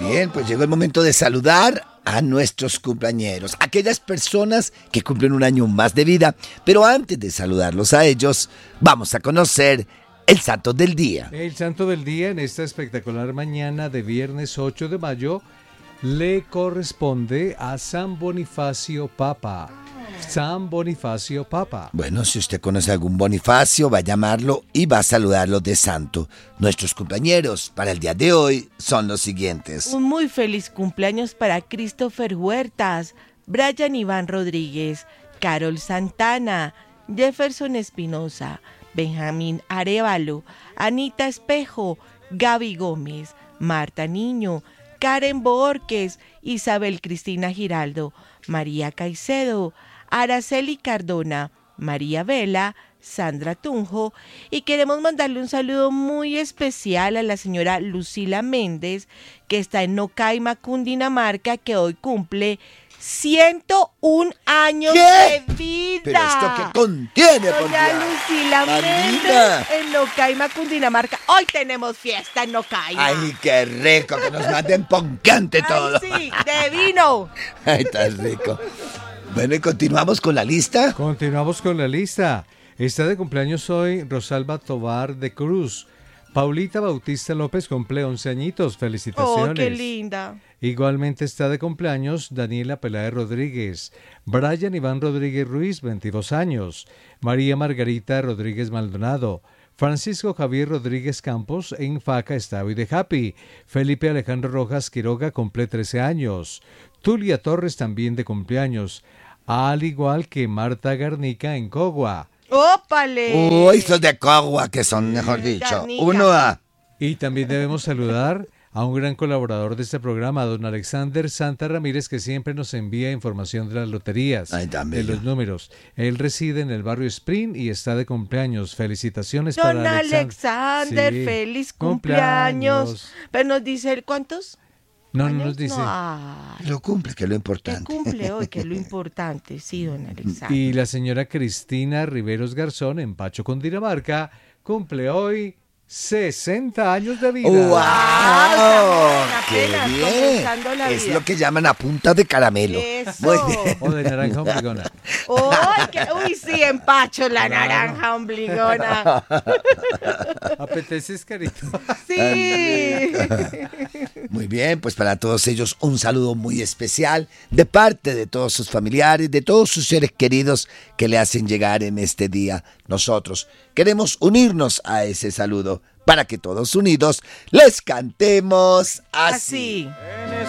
bien, pues llegó el momento de saludar a nuestros cumpleañeros, aquellas personas que cumplen un año más de vida. Pero antes de saludarlos a ellos, vamos a conocer el santo del día. El santo del día en esta espectacular mañana de viernes 8 de mayo le corresponde a San Bonifacio Papa. San Bonifacio Papa. Bueno, si usted conoce algún Bonifacio, va a llamarlo y va a saludarlo de santo. Nuestros compañeros para el día de hoy son los siguientes. Un muy feliz cumpleaños para Christopher Huertas, Brian Iván Rodríguez, Carol Santana, Jefferson Espinosa, Benjamín Arévalo, Anita Espejo, Gaby Gómez, Marta Niño, Karen Borges, Isabel Cristina Giraldo, María Caicedo, Araceli Cardona, María Vela, Sandra Tunjo, y queremos mandarle un saludo muy especial a la señora Lucila Méndez, que está en Nocaima, Cundinamarca, que hoy cumple 101 años de vida. ¿Pero esto qué contiene, por Doña Dios? Lucila Méndez en Nocaima, Cundinamarca. Hoy tenemos fiesta en Nocaima. Ay, qué rico, que nos manden poncante todo. Ay, sí, de vino. Ay, está rico. Bueno, y continuamos con la lista. Continuamos con la lista. Está de cumpleaños hoy Rosalba Tovar de Cruz. Paulita Bautista López cumple 11 añitos. Felicitaciones. Oh, qué linda. Igualmente está de cumpleaños Daniela Peláez Rodríguez. Brian Iván Rodríguez Ruiz, 22 años. María Margarita Rodríguez Maldonado. Francisco Javier Rodríguez Campos en Faca está hoy de happy. Felipe Alejandro Rojas Quiroga cumple 13 años. Tulia Torres también de cumpleaños, al igual que Marta Garnica en Cogua. ¡Ópale! Uy, estos de Cogua, que son, mejor dicho, Garnica. 1A. Y también debemos saludar a un gran colaborador de este programa, don Alexander Santa Ramírez, que siempre nos envía información de las loterías, Ay, tan de bello. los números. Él reside en el barrio Spring y está de cumpleaños. Felicitaciones Don para Alexander, Sí. feliz cumpleaños. Pero nos dice él cuántos. No, no años? nos dice. No, ay, Lo cumple, que es lo que importante. cumple hoy, que es lo importante, sí, don Alexander. Y la señora Cristina Riveros Garzón en Pacho, Cundinamarca, cumple hoy 60 años de vida. ¡Wow! ¡Qué apenas bien! comenzando la Es vida. lo que llaman a punta de caramelo. Eso. Muy bien. O de naranja ombligona. Uy, sí, empacho la naranja ombligona. ¿Apetece, Carito? Sí. Muy bien, pues para todos ellos un saludo muy especial de parte de todos sus familiares, de todos sus seres queridos que le hacen llegar en este día. Nosotros queremos unirnos a ese saludo para que todos unidos les cantemos así. Así.